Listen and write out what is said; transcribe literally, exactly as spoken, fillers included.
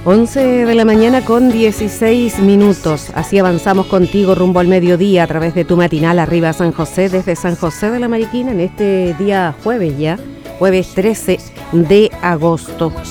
once de la mañana con dieciséis minutos. Así avanzamos contigo rumbo al mediodía a través de tu matinal Arriba San José, desde San José de la Mariquina, en este día jueves ya, jueves trece de agosto.